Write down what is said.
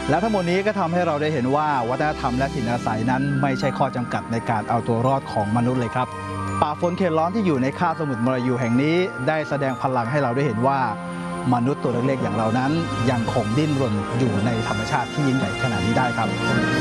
และทั้งหมดนี้ก็ทำให้เราได้เห็นว่าวัฒนธรรมและถิ่นอาศัยนั้นไม่ใช่ข้อจำกัดในการเอาตัวรอดของมนุษย์เลยครับป่าฝนเขตร้อนที่อยู่ในคาบสมุทรมลายูแห่งนี้ได้แสดงพลังให้เราได้เห็นว่ามนุษย์ตัวเล็กๆอย่างเรานั้นยังคงดิ้นรนอยู่ในธรรมชาติที่ยิ่งใหญ่ขนาดนี้ได้ครับ